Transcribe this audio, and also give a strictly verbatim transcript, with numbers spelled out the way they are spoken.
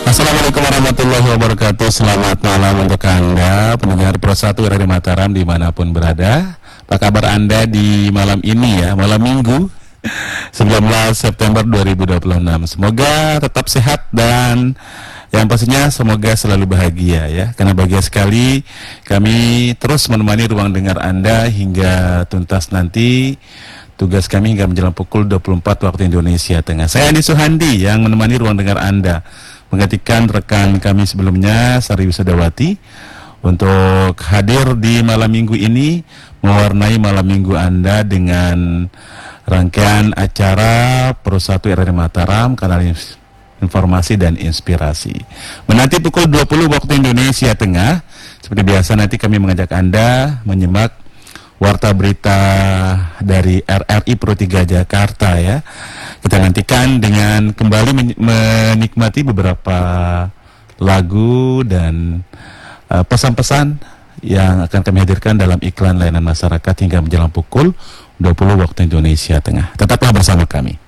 Assalamualaikum warahmatullahi wabarakatuh. Selamat malam untuk Anda pendengar Pro satu Radio Mataram dimanapun berada. Apa kabar Anda di malam ini ya, malam Minggu sembilan belas September dua ribu dua puluh enam. Semoga tetap sehat dan yang pastinya semoga selalu bahagia ya. Karena bahagia sekali kami terus menemani ruang dengar Anda hingga tuntas nanti tugas kami hingga menjelang pukul dua puluh empat waktu Indonesia Tengah. Saya Andi Suhandi yang menemani ruang dengar Anda, menggantikan rekan kami sebelumnya Sari Wisodawati untuk hadir di malam minggu ini, mewarnai malam minggu Anda dengan rangkaian acara Pro satu R R Mataram, kanal informasi dan inspirasi. Menanti pukul dua puluh waktu Indonesia Tengah, seperti biasa nanti kami mengajak Anda menyimak warta berita dari R R I Pro tiga Jakarta ya. Kita nantikan dengan kembali men- menikmati beberapa lagu dan uh, pesan-pesan yang akan kami hadirkan dalam iklan layanan masyarakat hingga menjelang pukul dua puluh waktu Indonesia Tengah. Tetaplah bersama kami.